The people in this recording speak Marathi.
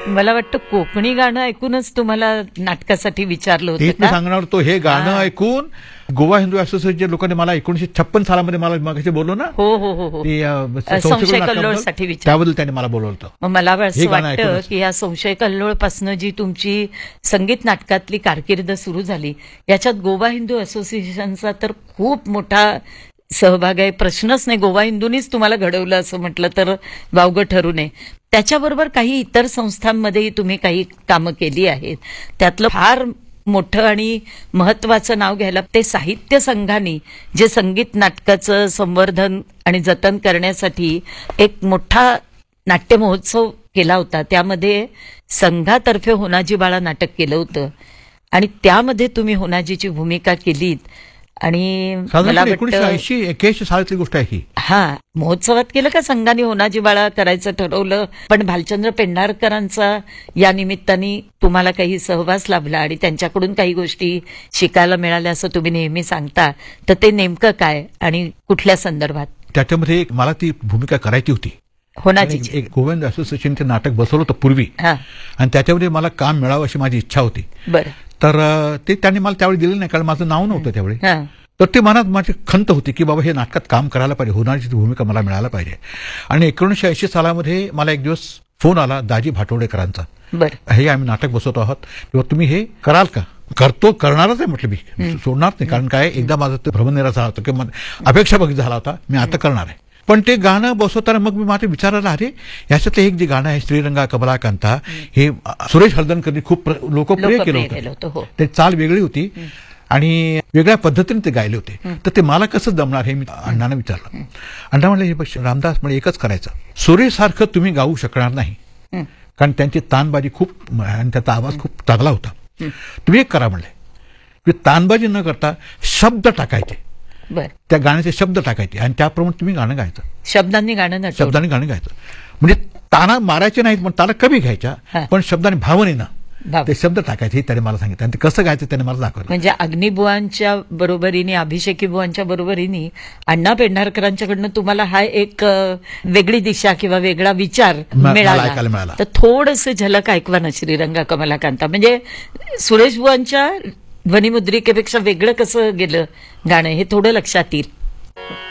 मला वाटतं कोकणी गाणं ऐकूनच तुम्हाला नाटकासाठी विचारलं होतं मी का? सांगणार होतो, हे गाणं ऐकून गोवा हिंदू असोसिएशनच्या लोकांनी मला 1956 सालामध्ये मला मागाशी बोललो ना, हो हो हो हो ते, संशय कल्लोळसाठी विचार, त्याबद्दल त्यांनी मला बोलवलं होतं. मग मला हे असं गाणं वाटतं ऐकूनच. की या संशय कल्लोळ पासून जी तुमची संगीत नाटकातली कारकीर्द सुरू झाली, याच्यात गोवा हिंदू असोसिएशनचा तर खूप मोठा सहभाग आहे. प्रश्नच नाही. गोवा हिंदूंनीच तुम्हाला घडवलं असं म्हटलं तर वावगं ठरू नये. त्याच्याबरोबर काही इतर संस्थांमध्येही तुम्ही काही कामं केली आहेत. त्यातलं फार मोठं आणि महत्वाचं नाव घ्यायला, ते साहित्य संघाने जे संगीत नाटकाचं संवर्धन आणि जतन करण्यासाठी एक मोठा नाट्य महोत्सव केला होता. त्यामध्ये संघातर्फे होनाजी बाळा नाटक केलं होतं आणि त्यामध्ये तुम्ही होनाजीची भूमिका केलीत. आणि मला वाटतं 1980-81 सालातली गोष्ट आहे ही. हा, महोत्सवात केलं का संघाने होनाजी बाळा करायचं ठरवलं, पण भालचंद्र पेंढारकरांचा या निमित्ताने तुम्हाला काही सहवास लाभला आणि त्यांच्याकडून काही गोष्टी शिकायला मिळाल्या असं तुम्ही नेहमी सांगता. तर ते नेमकं काय आणि कुठल्या संदर्भात? त्याच्यामध्ये मला ती भूमिका करायची होती. होनाजीची. एक गोवा हिंदू असोसिएशनचे नाटक बसवलं होतं पूर्वी, आणि त्याच्यामध्ये मला काम मिळावं अशी माझी इच्छा होती. बरं. तर ते त्यांनी मला त्यावेळी दिलं नाही, कारण माझं नाव नव्हतं त्यावेळी. तर ते मनात माझी खंत होती की बाबा हे नाटकात काम करायला पाहिजे, होनाजीची भूमिका मला मिळायला पाहिजे. आणि 1980 सालामध्ये मला एक दिवस फोन आला दाजी भाटवडेकरांचा. हे आम्ही नाटक बसवतो आहोत, तेव्हा तुम्ही हे कराल का? करणारच आहे म्हटलं, मी सोडणार नाही. कारण काय, एकदा माझं ते भ्रमनिरास झाला होता किंवा अपेक्षा बघित झाला होता, मी आता करणार आहे. पण ते गाणं बसवताना मग मी माझ्या विचारायला, अरे याच्यातलं एक जे गाणं आहे श्रीरंगा कमलाकांता, हे सुरेश हळदणकरनी खूप लोकप्रिय केलं होतं. ते चाल वेगळी होती आणि वेगळ्या पद्धतीने ते गायले होते. तर ते मला कसं जमणार हे मी अण्णांना विचारलं. अण्णा म्हणले, हे रामदास म्हणजे एकच करायचं, सुरेशसारखं तुम्ही गाऊ शकणार नाही, कारण त्यांची तानबाजी खूप आणि त्याचा आवाज खूप चांगला होता. तुम्ही एक करा म्हणले, तानबाजी न करता शब्द टाकायचे, त्या गाण्याचे शब्द टाकायचे आणि त्याप्रमाणे तुम्ही गाणं गायचं. शब्दांनी गाणं गायचं, म्हणजे ताना मारायचे नाहीत, पण ताना कमी घ्यायच्या, पण शब्दाने भावनेनं ते शब्द टाकायचे. हे त्याने मला सांगितलं आणि ते कसं गायचं त्याने मला दाखवलं. म्हणजे अग्निबुवांच्या बरोबरीने, अभिषेकी बुवांच्या बरोबरीने अण्णा पेंढारकरांच्याकडनं तुम्हाला हा एक वेगळी दिशा किंवा वेगळा विचार मिळाला. तर थोडंसं झलक ऐकवा ना श्रीरंगा कमलाकांता. म्हणजे सुरेश बुवांच्या ध्वनिमुद्रिकेपेक्षा वेगळं कसं गेलं गाणं, हे थोडं लक्षात येईल.